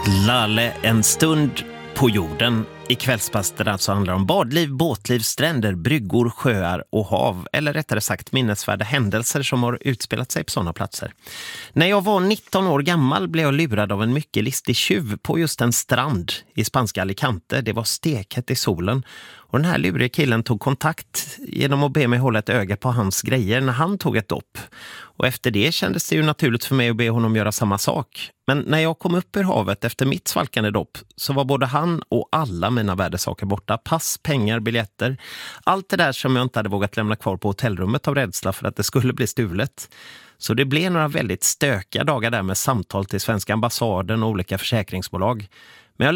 Lalle, en stund på jorden. I kvällspass där alltså handlar om badliv, båtliv, stränder, bryggor, sjöar och hav. Eller rättare sagt minnesvärda händelser som har utspelat sig på sådana platser. När jag var 19 år gammal blev jag lurad av en mycket listig tjuv på just en strand i spanska Alicante. Det var stekhett i solen. Och den här luriga killen tog kontakt genom att be mig hålla ett öga på hans grejer när han tog ett dopp. Och efter det kändes det ju naturligt för mig att be honom göra samma sak. Men när jag kom upp ur havet efter mitt svalkande dopp så var både han och alla mina värdesaker borta. Pass, pengar, biljetter. Allt det där som jag inte hade vågat lämna kvar på hotellrummet av rädsla för att det skulle bli stulet. Så det blev några väldigt stökiga dagar där med samtal till svenska ambassaden och olika försäkringsbolag.